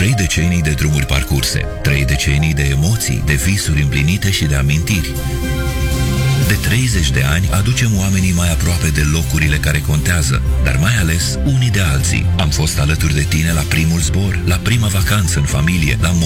3 decenii de drumuri parcurse, 3 decenii de emoții, de visuri împlinite și de amintiri. De 30 de ani aducem oamenii mai aproape de locurile care contează, dar mai ales unii de alții. Am fost alături de tine la primul zbor, la prima vacanță în familie, la